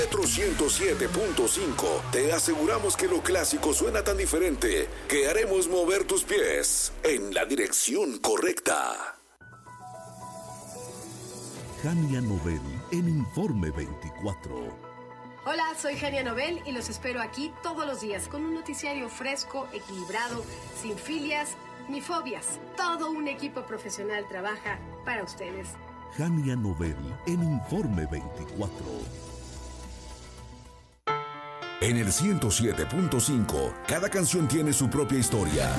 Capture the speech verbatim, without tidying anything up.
Retro ciento siete punto cinco. Te aseguramos que lo clásico suena tan diferente que haremos mover tus pies en la dirección correcta. Jania Nobel en Informe veinticuatro. Hola, soy Jania Nobel y los espero aquí todos los días con un noticiario fresco, equilibrado, sin filias ni fobias. Todo un equipo profesional trabaja para ustedes. Jania Nobel en Informe veinticuatro. En el ciento siete punto cinco, cada canción tiene su propia historia.